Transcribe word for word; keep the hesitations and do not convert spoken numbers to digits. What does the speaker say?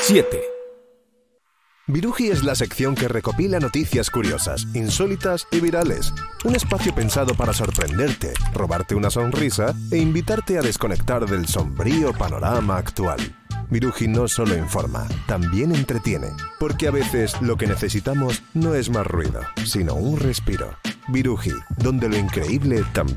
siete. Viruji es la sección que recopila noticias curiosas, insólitas y virales. Un espacio pensado para sorprenderte, robarte una sonrisa e invitarte a desconectar del sombrío panorama actual. Viruji no solo informa, también entretiene, porque a veces lo que necesitamos no es más ruido, sino un respiro. Viruji, donde lo increíble también